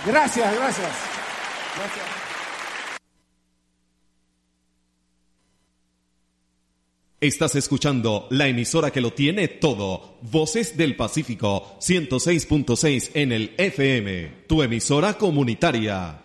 Gracias. Estás escuchando la emisora que lo tiene todo. Voces del Pacífico, 106.6 en el FM. Tu emisora comunitaria.